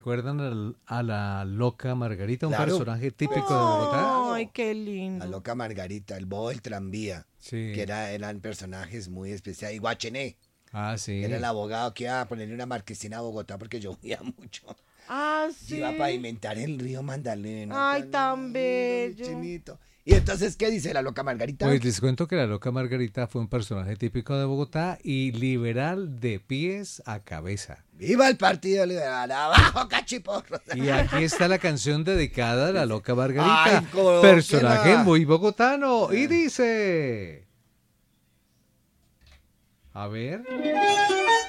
¿Recuerdan a la loca Margarita, un Claro. personaje típico de Bogotá? Ay, qué La lindo. loca Margarita, el bobo del tranvía, Sí. que eran personajes muy especiales. Y Guachené, Ah, sí. era el abogado que iba a ponerle una marquesina a Bogotá porque llovía mucho. Ah, Y sí. iba a pavimentar el río Magdalena. Ay, tan bello. Chinito. Y entonces, ¿qué dice la loca Margarita? Pues les cuento que la loca Margarita fue un personaje típico de Bogotá y liberal de pies a cabeza. ¡Viva el Partido Liberal! ¡Abajo, cachiporro! Y aquí está la canción dedicada a la loca Margarita, Ay, colóquela. personaje muy bogotano, y dice... A ver...